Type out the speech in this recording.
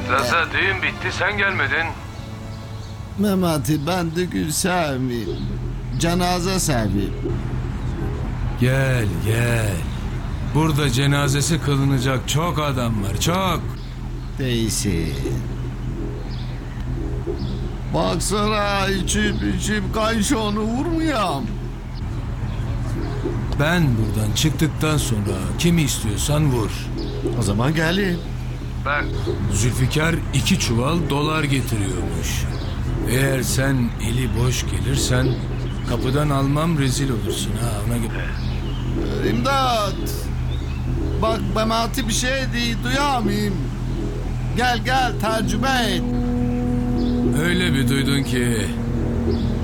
Rıza düğün bitti sen gelmedin. Memati ben düğün sevmeyeyim. Cenaze seveyim. Gel gel. Burada cenazesi kılınacak çok adam var, çok. Değilsin. Baksana içim kayşonu vurmayam. Ben buradan çıktıktan sonra kimi istiyorsan vur. O zaman gelin. Bak Zülfikar 2 çuval dolar getiriyormuş. Eğer sen eli boş gelirsen kapıdan almam, rezil olursun ha, ona göre. İmdat. Bak Memati bir şey değil duyamayayım. Gel tercüme et. Öyle bir duydun ki